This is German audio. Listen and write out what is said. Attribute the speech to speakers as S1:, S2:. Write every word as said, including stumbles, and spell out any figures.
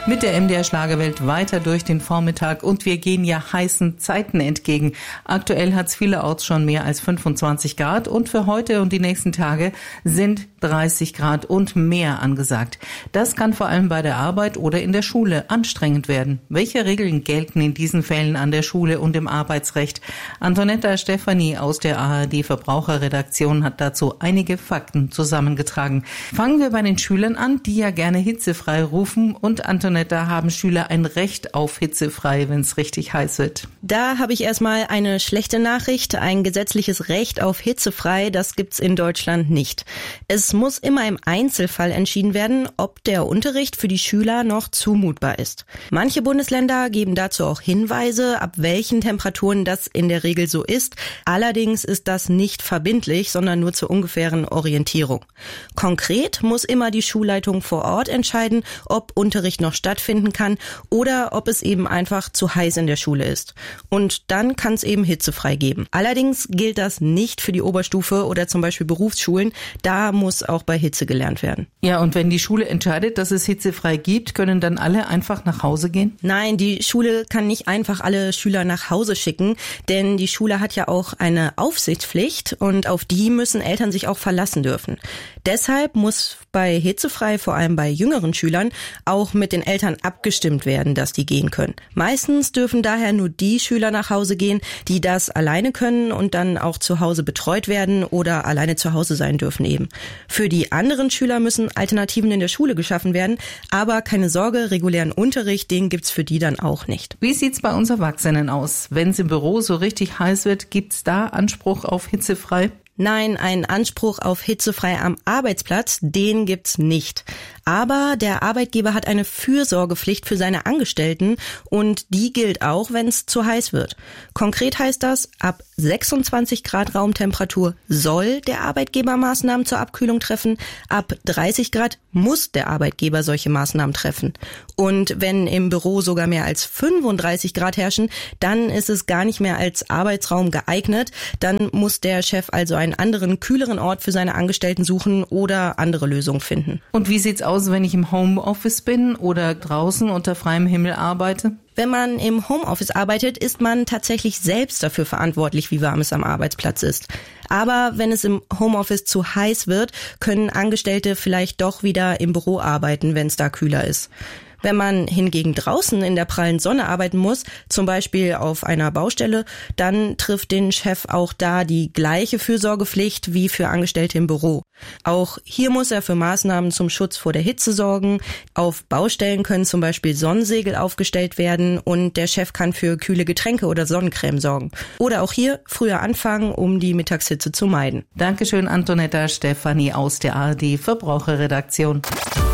S1: Mit der M D R Schlagerwelt weiter durch den Vormittag und wir gehen ja heißen Zeiten entgegen. Aktuell hat es vielerorts schon mehr als fünfundzwanzig Grad und für heute und die nächsten Tage sind dreißig Grad und mehr angesagt. Das kann vor allem bei der Arbeit oder in der Schule anstrengend werden. Welche Regeln gelten in diesen Fällen an der Schule und im Arbeitsrecht? Antonetta Stefani aus der A R D Verbraucherredaktion hat dazu einige Fakten zusammengetragen. Fangen wir bei den Schülern an, die ja gerne hitzefrei rufen. Und Antonetta, haben Schüler ein Recht auf hitzefrei, wenn es richtig heiß wird?
S2: Da habe ich erstmal eine schlechte Nachricht. Ein gesetzliches Recht auf hitzefrei, das gibt's in Deutschland nicht. Es muss immer im Einzelfall entschieden werden, ob der Unterricht für die Schüler noch zumutbar ist. Manche Bundesländer geben dazu auch Hinweise, ab welchen Temperaturen das in der Regel so ist. Allerdings ist das nicht verbindlich, sondern nur zur ungefähren Orientierung. Konkret muss immer die Schulleitung vor Ort entscheiden, ob Unterricht noch stattfinden kann oder ob es eben einfach zu heiß in der Schule ist. Und dann kann es eben hitzefrei geben. Allerdings gilt das nicht für die Oberstufe oder zum Beispiel Berufsschulen. Da muss auch bei Hitze gelernt werden.
S1: Ja, und wenn die Schule entscheidet, dass es hitzefrei gibt, können dann alle einfach nach Hause gehen?
S2: Nein, die Schule kann nicht einfach alle Schüler nach Hause schicken, denn die Schule hat ja auch eine Aufsichtspflicht und auf die müssen Eltern sich auch verlassen dürfen. Deshalb muss bei hitzefrei, vor allem bei jüngeren Schülern, auch mit den Eltern abgestimmt werden, dass die gehen können. Meistens dürfen daher nur die Schüler nach Hause gehen, die das alleine können und dann auch zu Hause betreut werden oder alleine zu Hause sein dürfen eben. Für die anderen Schüler müssen Alternativen in der Schule geschaffen werden, aber keine Sorge, regulären Unterricht, den gibt's für die dann auch nicht.
S1: Wie sieht's bei uns Erwachsenen aus? Wenn es im Büro so richtig heiß wird, gibt's da Anspruch auf hitzefrei?
S2: Nein, einen Anspruch auf hitzefrei am Arbeitsplatz, den gibt's nicht. Aber der Arbeitgeber hat eine Fürsorgepflicht für seine Angestellten und die gilt auch, wenn es zu heiß wird. Konkret heißt das, ab sechsundzwanzig Grad Raumtemperatur soll der Arbeitgeber Maßnahmen zur Abkühlung treffen, ab dreißig Grad muss der Arbeitgeber solche Maßnahmen treffen. Und wenn im Büro sogar mehr als fünfunddreißig Grad herrschen, dann ist es gar nicht mehr als Arbeitsraum geeignet, dann muss der Chef also einen anderen, kühleren Ort für seine Angestellten suchen oder andere Lösungen finden.
S1: Und wie sieht's aus, wenn ich im Homeoffice bin oder draußen unter freiem Himmel arbeite?
S2: Wenn man im Homeoffice arbeitet, ist man tatsächlich selbst dafür verantwortlich, wie warm es am Arbeitsplatz ist. Aber wenn es im Homeoffice zu heiß wird, können Angestellte vielleicht doch wieder im Büro arbeiten, wenn es da kühler ist. Wenn man hingegen draußen in der prallen Sonne arbeiten muss, zum Beispiel auf einer Baustelle, dann trifft den Chef auch da die gleiche Fürsorgepflicht wie für Angestellte im Büro. Auch hier muss er für Maßnahmen zum Schutz vor der Hitze sorgen. Auf Baustellen können zum Beispiel Sonnensegel aufgestellt werden und der Chef kann für kühle Getränke oder Sonnencreme sorgen. Oder auch hier früher anfangen, um die Mittagshitze zu meiden.
S1: Dankeschön, Antonetta Stefani aus der A R D Verbraucherredaktion.